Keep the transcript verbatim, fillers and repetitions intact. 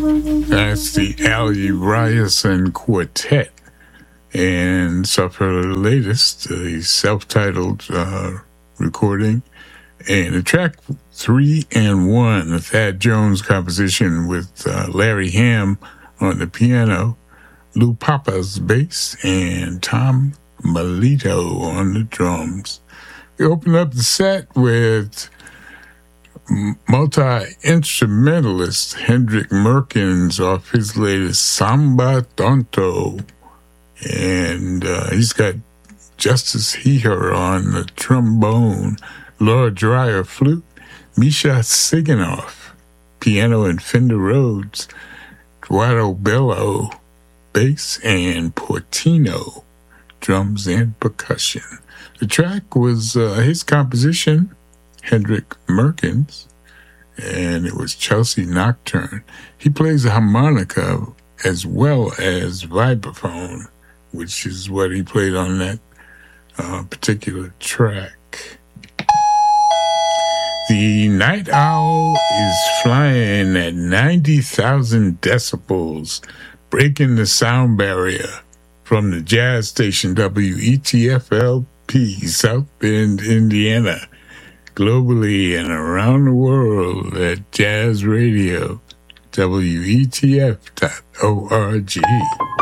That's the Ali Ryerson Quartet, and it's off her latest, the self-titled uh, recording. And the track Three and One, a Thad Jones composition with uh, Larry Hamm on the piano, Lou Papa's bass, and Tom Melito on the drums. We open up the set with multi-instrumentalist Hendrik Merkens off his latest Samba Tonto. And uh, he's got Justice Heher on the trombone, Laura Dreyer flute, Misha Siginoff piano and Fender Rhodes, Eduardo Bello bass, and Portino drums and percussion. The track was uh, his composition, Hendrik Merkens, and it was Chelsea Nocturne. He plays the harmonica as well as vibraphone, which is what he played on that uh, particular track. The Night Owl is flying at ninety thousand decibels, breaking the sound barrier from the jazz station W E T F L P, South Bend, Indiana, globally and around the world at Jazz Radio, W E T F dot org.